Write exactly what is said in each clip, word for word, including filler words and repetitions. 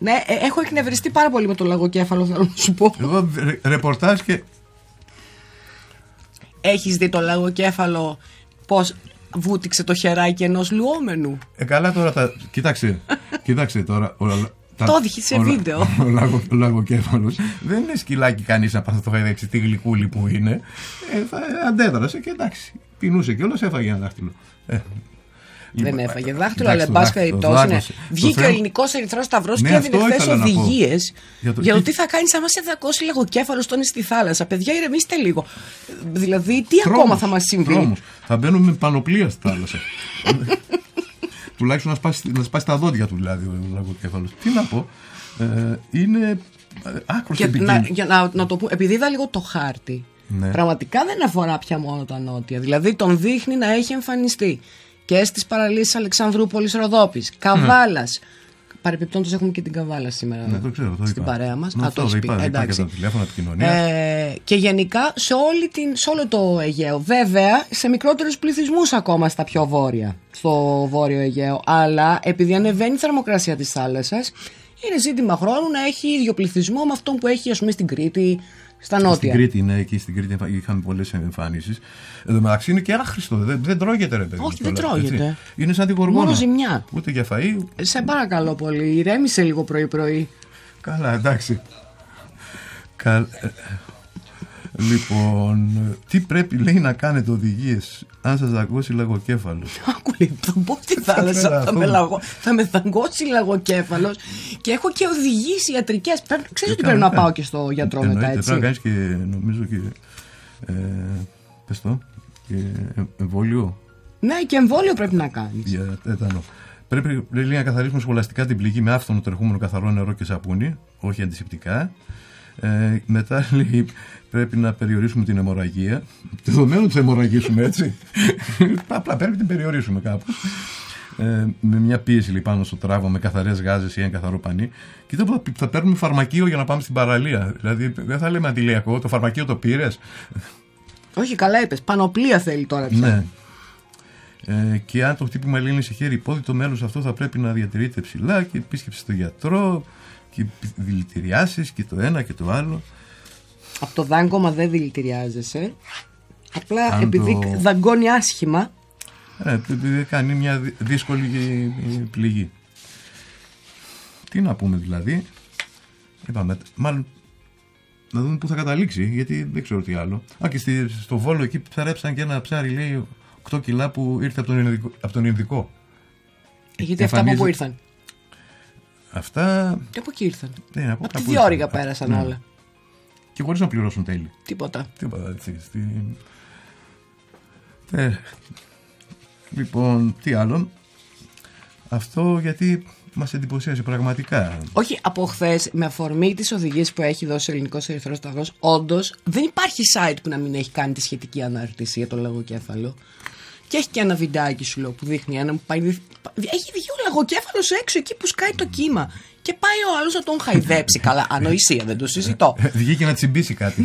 Ναι, έχω εκνευριστεί πάρα πολύ με το λαγοκέφαλο, θέλω να σου πω. Εγώ ρεπορτάζ και. Έχεις δει το λαγοκέφαλο πώς βούτυξε το χεράκι ενός λουόμενου? Ε, καλά τώρα τα. Κοίταξε, κοίταξε τώρα. Ο, τα... Το έδειχε σε ο, βίντεο. Ο, ο, λαγο, ο λαγοκέφαλος δεν είναι σκυλάκι κανείς να πάθει το χαϊδέψει τη γλυκούλη που είναι. Ε, θα, αντέδρασε και εντάξει. Πεινούσε κιόλας, έφαγε ένα δάχτυλο. Ε. Δεν έφαγε δάχτυλο, αλλά εν πάση περιπτώσει. Βγήκε ο Ελληνικός Ερυθρός Σταυρός και έδινε χθες οδηγίες για το, για το τι θα κάνει άμα σε δακώσει λαγοκέφαλο στον στη θάλασσα. Παιδιά, ηρεμήστε λίγο. Δηλαδή, τι τρόμους, ακόμα θα μας συμβεί? Τρόμους. Θα μπαίνουμε με πανοπλία στη θάλασσα. Τουλάχιστον να σπάσει, να σπάσει τα δόντια του, δηλαδή, ο λαγοκέφαλος. Τι να πω. Ε, είναι άκρος επικίνδυνο. Για να, να το πω, επειδή είδα λίγο το χάρτη, ναι. Πραγματικά δεν αφορά πια μόνο τα νότια. Δηλαδή, τον δείχνει να έχει εμφανιστεί και στις παραλίες Αλεξανδρούπολης, Ροδόπης, Καβάλας. Ναι. Παρεπιπτόντως έχουμε και την Καβάλα σήμερα, ναι, το ξέρω, το στην παρέα μας. Ναι, Α, το είπα, είπα, είπα και τα τηλέφωνα επικοινωνίας. Ε, και γενικά σε, όλη την, σε όλο το Αιγαίο. Βέβαια σε μικρότερους πληθυσμούς ακόμα στα πιο βόρεια, στο βόρειο Αιγαίο. Αλλά επειδή ανεβαίνει η θερμοκρασία της θάλασσας, είναι ζήτημα χρόνου να έχει ίδιο πληθυσμό με αυτόν που έχει, ας πούμε, στην Κρήτη, στα νότια. Στην Κρήτη, ναι, εκεί στην Κρήτη είχαμε πολλές εμφανίσεις. Εδώ μεταξύ είναι και άχρηστο. Δεν, δεν τρώγεται, ρε παιδί. Όχι, δεν τρώγεται. Έτσι. Είναι σαν τη γοργόνα. Μόνο ζημιά. Ούτε για φαΐ. Σε παρακαλώ πολύ, ηρέμησε λίγο πρωί-πρωί. Καλά, εντάξει. Καλ... Λοιπόν, τι πρέπει, λέει, να κάνετε οδηγίες αν σας δαγκώσει λαγοκέφαλος? Άκουλε, θα μπω στη θάλασσα, θα, με λαγω... θα με δαγκώσει λαγοκέφαλος και έχω και οδηγίες ιατρικές. Ξέρεις ότι πρέπει να πάω και στο γιατρό μετά, έτσι? Πρέπει να κάνεις και, νομίζω, και ε, πες το, και εμβόλιο. Ναι, και εμβόλιο πρέπει να κάνεις. Για τέτανο. Πρέπει, λέει, να καθαρίσουμε σχολαστικά την πληγή με άφθονο τρεχούμενο καθαρό νερό και σαπούνι, όχι αντισηπτικά. Ε, μετά, λέει, πρέπει να περιορίσουμε την αιμορραγία. Δεδομένου της αιμορραγήσουμε, έτσι. Απλά πρέπει να την περιορίσουμε κάπου. Ε, με μια πίεση, λέει, πάνω στο τράβο, με καθαρές γάζες ή ένα καθαρό πανί. Και τώρα θα παίρνουμε φαρμακείο για να πάμε στην παραλία. Δηλαδή, δεν θα λέμε αντιλιακό, το φαρμακείο το πήρες? Όχι, καλά είπες. Πανοπλία θέλει τώρα πια. Ναι. Ε, και αν το χτύπημα λύνει σε χέρι πόδι, το μέλος αυτό θα πρέπει να διατηρείται ψηλά και επίσκεψη στο γιατρό και δηλητηριάσεις και το ένα και το άλλο. Από το δάγκωμα δεν δηλητηριάζεσαι. Απλά αν επειδή το... δαγκώνει άσχημα. Ε, επειδή κάνει μια δύσκολη πληγή. Τι να πούμε δηλαδή. Είπαμε, μάλλον να δούμε πού θα καταλήξει, γιατί δεν ξέρω τι άλλο. Α, και στη, στο Βόλο εκεί ψαρέψαν και ένα ψάρι, λέει, οκτώ κιλά που ήρθε από τον Ινδικό. Από τον Ινδικό. Γιατί αυτά από πού ήρθαν? Αυτά. Και από εκεί ήρθαν. Ναι, από από τη Διόρυγα πέρασαν ναι. όλα. Και χωρίς να πληρώσουν τέλη. Τίποτα. Τίποτα, έτσι. Στη... Ε, λοιπόν, τι άλλο. Αυτό γιατί μας εντυπωσίασε πραγματικά. Όχι, από χθες, με αφορμή τις οδηγίες που έχει δώσει ο Ελληνικός Ερυθρός Σταυρός, όντως δεν υπάρχει site που να μην έχει κάνει τη σχετική ανάρτηση για το λαγοκέφαλο. Και έχει και ένα βιντεάκι, σου λέω, που δείχνει ένα που πάει. Έχει βγει ο λαγοκέφαλος έξω εκεί που σκάει το κύμα. Και πάει ο άλλος να τον χαϊδέψει. Καλά, ανοησία, δεν το συζητώ. Βγήκε να τσιμπήσει κάτι.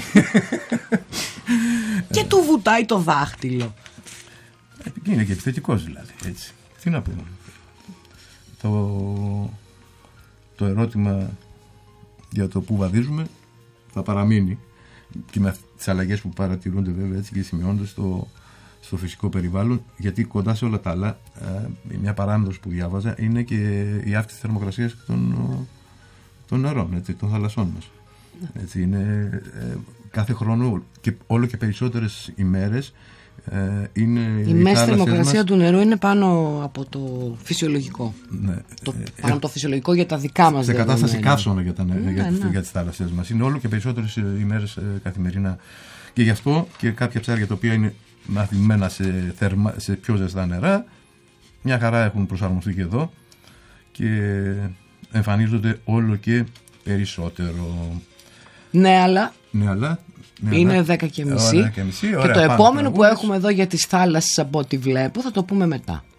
Και του βουτάει το δάχτυλο. Είναι και επιθετικός δηλαδή. Έτσι. Τι να πούμε. Το, το ερώτημα για το που βαδίζουμε θα παραμείνει και με τις αλλαγές που παρατηρούνται βέβαια έτσι και σημειώνονται στο, στο φυσικό περιβάλλον, γιατί κοντά σε όλα τα άλλα μια παράμετρος που διάβαζα είναι και η αύξηση της θερμοκρασίας των, των νερών, έτσι, των θαλασσών μας. Έτσι, είναι, κάθε χρόνο και όλο και περισσότερες ημέρες είναι η μέση θερμοκρασία του νερού είναι πάνω από το φυσιολογικό. Ναι. Το, πάνω από το φυσιολογικό για τα δικά μας σε δεδομένα. Σε κατάσταση καύσωνα για, τα, ναι, για, ναι. για τις θάλασσες μας. Είναι όλο και περισσότερες ημέρες ε, καθημερινά. Και γι' αυτό και κάποια ψάρια τα οποία είναι μαθημένα σε, θερμα, σε πιο ζεστά νερά, μια χαρά έχουν προσαρμοστεί και εδώ και εμφανίζονται όλο και περισσότερο. Ναι, αλλά... Ναι, αλλά Ναι, είναι δέκα και μισή. Και, και το επόμενο που έχουμε εδώ για τις θάλασσες, από ό,τι βλέπω, θα το πούμε μετά.